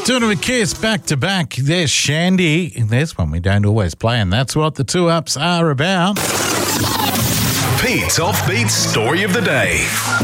Doing it with Kiss back to back. There's Shandy. There's one we don't always play, and that's what the 2-Ups are about. Pete's Offbeat Story of the Day.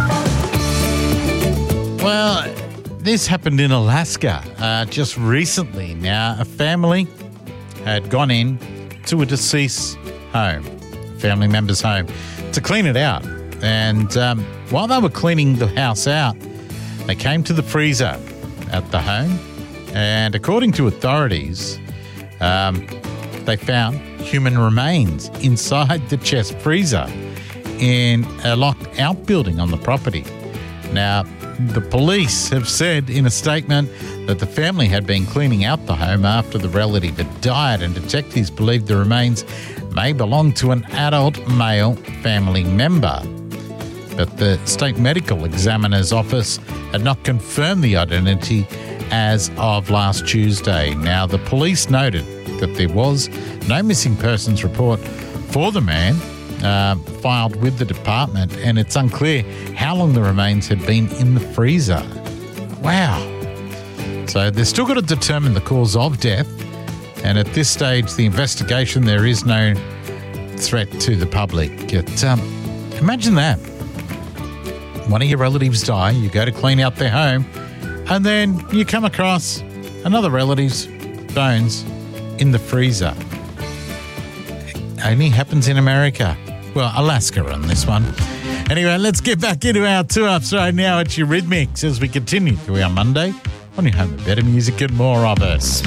Well, this happened in Alaska just recently. Now, a family had gone in to a deceased home, family member's home, to clean it out. And while they were cleaning the house out, they came to the freezer at the home. And according to authorities, they found human remains inside the chest freezer in a locked outbuilding on the property. Now, the police have said in a statement that the family had been cleaning out the home after the relative had died, and detectives believe the remains may belong to an adult male family member. But the state medical examiner's office had not confirmed the identity as of last Tuesday. Now, the police noted that there was no missing persons report for the man filed with the department, and it's unclear how long the remains had been in the freezer. Wow. So they've still got to determine the cause of death, and at this stage, the investigation, there is no threat to the public. Imagine that. One of your relatives die, you go to clean out their home, and then you come across another relative's bones in the freezer. It only happens in America. Well, Alaska on this one. Anyway, let's get back into our 2-Ups right now at Eurythmics as we continue through our Monday on your home of better music and more of it.